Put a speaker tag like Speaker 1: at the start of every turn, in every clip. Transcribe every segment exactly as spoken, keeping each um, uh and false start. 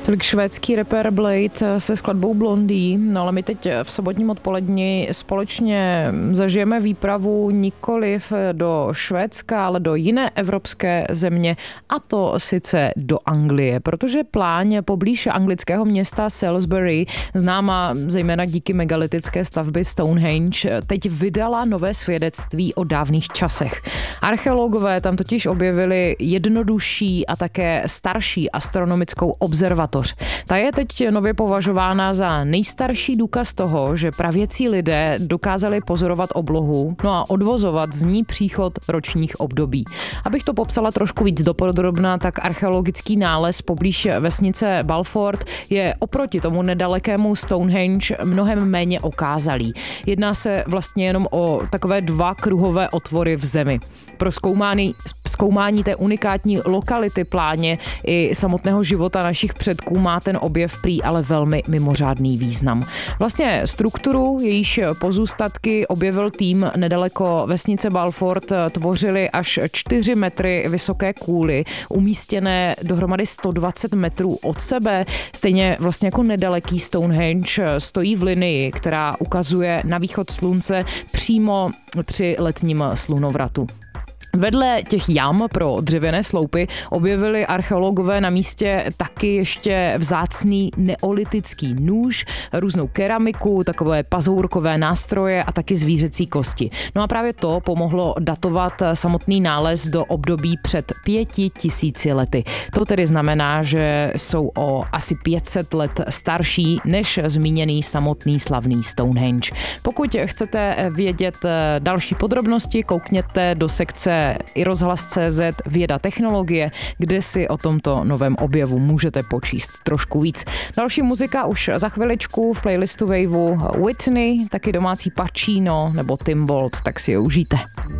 Speaker 1: Tolik švédský rapper Blade se skladbou Blondie, no ale my teď v sobotním odpoledni společně zažijeme výpravu nikoliv do Švédska, ale do jiné evropské země, a to sice do Anglie, protože Pláň poblíž anglického města Salisbury, známá zejména díky megalitické stavby Stonehenge, teď vydala nové svědectví o dávných časech. Archeologové tam totiž objevili jednodušší a také starší astronomickou observatoř. Ta je teď nově považována za nejstarší důkaz toho, že pravěcí lidé dokázali pozorovat oblohu, no a odvozovat z ní příchod ročních období. Abych to popsala trošku víc dopodrobna, tak archeologický nález poblíž vesnice Balford je oproti tomu nedalekému Stonehenge mnohem méně okázalý. Jedná se vlastně jenom o takové dva kruhové otvory v zemi. Pro zkoumání, zkoumání té unikátní lokality Pláně i samotného života našich předků má ten objev prý ale velmi mimořádný význam. Vlastně strukturu, jejíž pozůstatky objevil tým nedaleko vesnice Balford, tvořily až čtyři metry vysoké kůly, umístěné dohromady sto dvacet metrů od sebe. Stejně vlastně jako nedaleký Stonehenge stojí v linii, která ukazuje na východ slunce přímo při letním slunovratu. Vedle těch jam pro dřevěné sloupy objevili archeologové na místě taky ještě vzácný neolitický nůž, různou keramiku, takové pazourkové nástroje a taky zvířecí kosti. No a právě to pomohlo datovat samotný nález do období před pěti tisíci lety. To tedy znamená, že jsou o asi pět set let starší než zmíněný samotný slavný Stonehenge. Pokud chcete vědět další podrobnosti, koukněte do sekce i rozhlas tečka cé zet věda technologie, kde si o tomto novém objevu můžete počíst trošku víc. Další muzika už za chviličku v playlistu Waveu Whitney, taky domácí Pacino nebo Tim Bolt, tak si je užijte.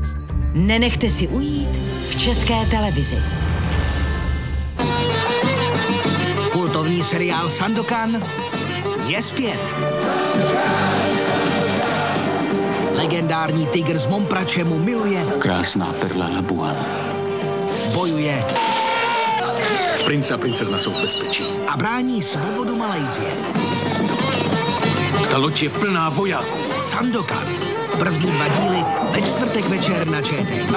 Speaker 2: Nenechte si ujít v České televizi. Kultovní seriál Sandokan je zpět. Legendární tygr z Momprače mu miluje.
Speaker 3: Krásná perla Labuan.
Speaker 2: Bojuje.
Speaker 3: Princ a princezna jsou v bezpečí.
Speaker 2: A brání svobodu Malajsie.
Speaker 3: Ta loď je plná vojáků.
Speaker 2: Sandokan. První dva díly ve čtvrtek večer na ČT.